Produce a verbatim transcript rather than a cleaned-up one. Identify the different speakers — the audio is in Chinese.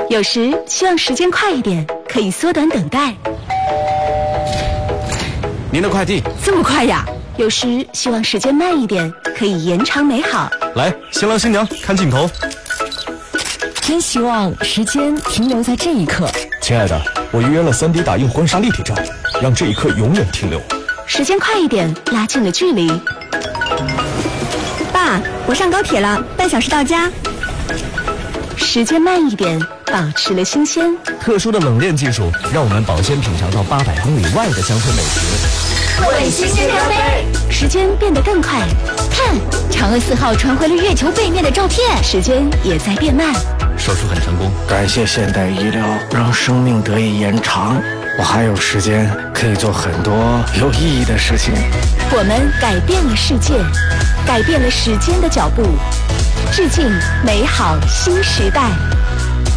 Speaker 1: 有时希望时间快一点，可以缩短等待。
Speaker 2: 您的快递。
Speaker 1: 这么快呀？有时希望时间慢一点，可以延长美好。
Speaker 2: 来，新郎新娘看镜头。
Speaker 3: 真希望时间停留在这一刻。
Speaker 4: 亲爱的，我预约了 三 D 打印婚纱立体照，让这一刻永远停留。
Speaker 1: 时间快一点，拉近了距离。
Speaker 5: 爸，我上高铁了，半小时到家。
Speaker 1: 时间慢一点，保持了新鲜。
Speaker 4: 特殊的冷链技术，让我们保鲜品尝到八百公里外的乡村美食。
Speaker 6: 为新鲜咖啡，
Speaker 1: 时间变得更快。
Speaker 3: 看，嫦娥四号传回了月球背面的照片，
Speaker 1: 时间也在变慢。
Speaker 2: 手术很成功，
Speaker 7: 感谢现代医疗，让生命得以延长。我还有时间可以做很多有意义的事情。
Speaker 1: 我们改变了世界，改变了时间的脚步，致敬美好新时代。